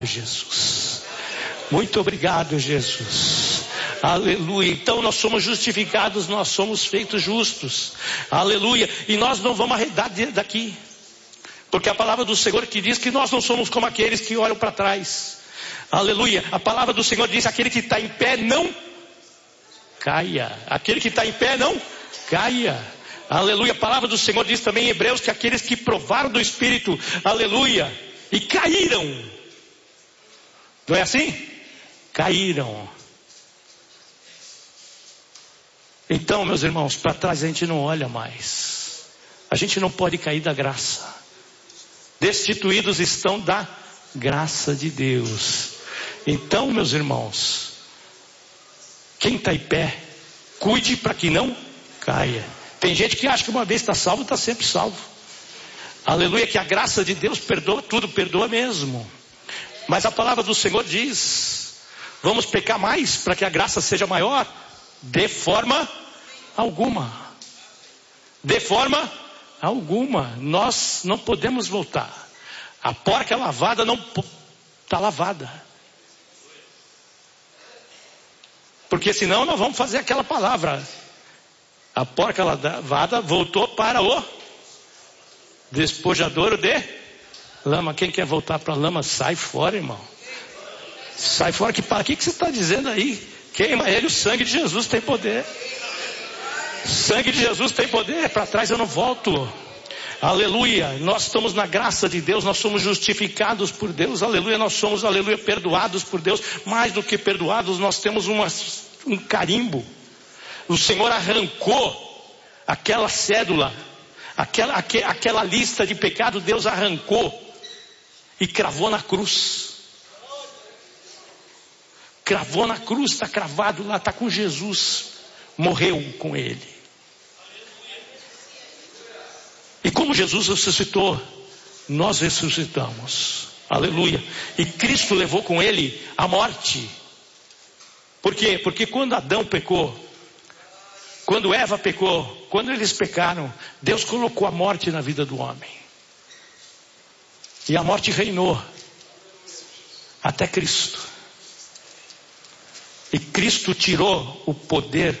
Jesus. Muito obrigado, Jesus. Aleluia. Então nós somos justificados, nós somos feitos justos. Aleluia. E nós não vamos arredar daqui. Porque a palavra do Senhor que diz que nós não somos como aqueles que olham para trás. Aleluia. A palavra do Senhor diz: aquele que está em pé não caia. Aquele que está em pé não caia. Aleluia. A palavra do Senhor diz também em Hebreus que aqueles que provaram do Espírito, aleluia, e caíram. Não é assim? Caíram. Então, meus irmãos, para trás a gente não olha mais. A gente não pode cair da graça. Destituídos estão da graça de Deus. Então, meus irmãos, quem está em pé, cuide para que não caia. Tem gente que acha que uma vez está salvo, está sempre salvo. Aleluia, que a graça de Deus perdoa tudo, perdoa mesmo. Mas a palavra do Senhor diz: vamos pecar mais para que a graça seja maior? De forma alguma. De forma alguma. Nós não podemos voltar. A porca lavada não está lavada. Porque senão nós vamos fazer aquela palavra: a porca lavada voltou para o despojadouro de lama. Quem quer voltar para a lama, sai fora, irmão. Sai fora. O que você está dizendo aí? Queima ele, o sangue de Jesus tem poder. Sangue de Jesus tem poder. Para trás eu não volto. Aleluia. Nós estamos na graça de Deus. Nós somos justificados por Deus. Aleluia. Nós somos, aleluia, perdoados por Deus. Mais do que perdoados, nós temos um carimbo. O Senhor arrancou aquela cédula, aquela lista de pecado. Deus arrancou e cravou na cruz. Cravou na cruz, está cravado lá, está com Jesus. Morreu com ele. E como Jesus ressuscitou, nós ressuscitamos. Aleluia. E Cristo levou com ele a morte. Por quê? Porque quando Adão pecou, quando Eva pecou, quando eles pecaram, Deus colocou a morte na vida do homem. E a morte reinou até Cristo. E Cristo tirou o poder.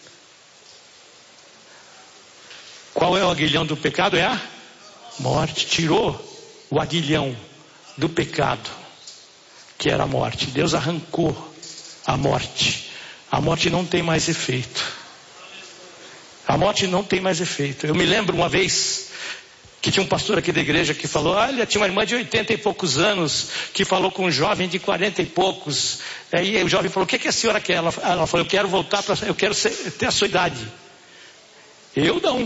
Qual é o aguilhão do pecado? É a morte. Tirou o aguilhão do pecado, que era a morte. Deus arrancou a morte. A morte não tem mais efeito. A morte não tem mais efeito. Eu me lembro uma vez que tinha um pastor aqui da igreja que falou: olha, tinha uma irmã de 80 e poucos anos que falou com um jovem de 40 e poucos. Aí o jovem falou: o que a senhora quer? Ela falou: eu quero voltar para, eu quero ter a sua idade. Eu não.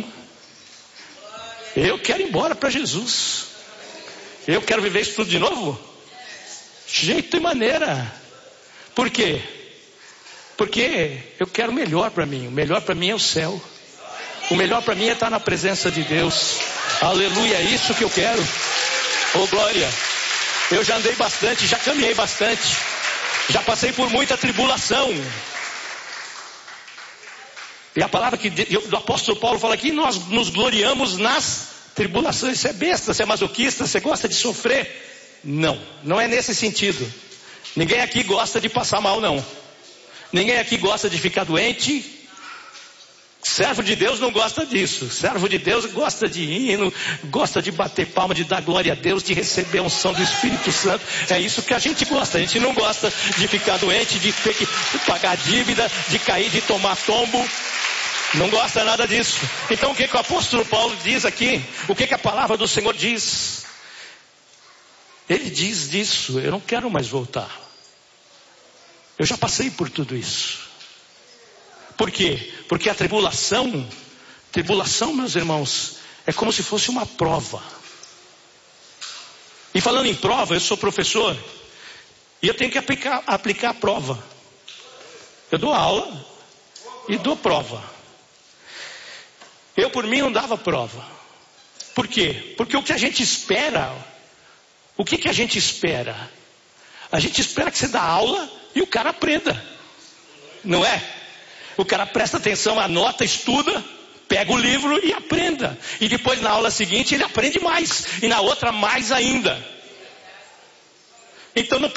Eu quero ir embora para Jesus. Eu quero viver isso tudo de novo? Jeito e maneira. Por quê? Porque eu quero o melhor para mim. O melhor para mim é o céu. O melhor para mim é estar na presença de Deus. Aleluia, é isso que eu quero. Oh glória. Eu já andei bastante, já caminhei bastante, já passei por muita tribulação. E a palavra do apóstolo Paulo fala aqui: nós nos gloriamos nas tribulações. Você é besta, você é masoquista, você gosta de sofrer? Não, não é nesse sentido. Ninguém aqui gosta de passar mal, não. Ninguém aqui gosta de ficar doente. Servo de Deus não gosta disso. Servo de Deus gosta de hino, gosta de bater palma, de dar glória a Deus, de receber a unção do Espírito Santo. É isso que a gente gosta. A gente não gosta de ficar doente, de ter que pagar dívida, de cair, de tomar tombo. Não gosta nada disso. Então o que o apóstolo Paulo diz aqui? O que a palavra do Senhor diz? Ele diz disso: eu não quero mais voltar. Eu já passei por tudo isso. Por quê? Porque a tribulação, meus irmãos, é como se fosse uma prova. E falando em prova, eu sou professor e eu tenho que aplicar a prova. Eu dou aula e dou prova. Eu por mim não dava prova. Por quê? Porque o que a gente espera, o que a gente espera? A gente espera que você dá aula e o cara aprenda. Não é? O cara presta atenção, anota, estuda, pega o livro e aprenda. E depois na aula seguinte ele aprende mais. E na outra mais ainda. Então não